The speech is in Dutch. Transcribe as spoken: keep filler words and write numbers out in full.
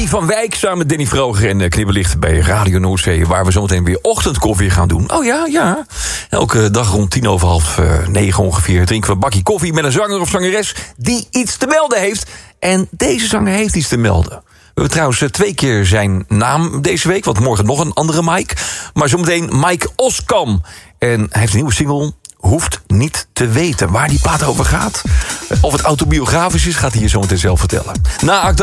Danny van Wijk samen met Danny Vroger en Knipperlicht bij Radio Noordzee, waar we zometeen weer ochtendkoffie gaan doen. Oh ja, ja. Elke dag rond tien over half uh, negen ongeveer drinken we een bakje koffie met een zanger of zangeres die iets te melden heeft. En deze zanger heeft iets te melden. We hebben trouwens twee keer zijn naam deze week, want morgen nog een andere Mike. Maar zometeen Mike Oskam. En hij heeft een nieuwe single, Hoeft niet te weten. Waar die plaat over gaat, of het autobiografisch is, gaat hij je zometeen zelf vertellen. Na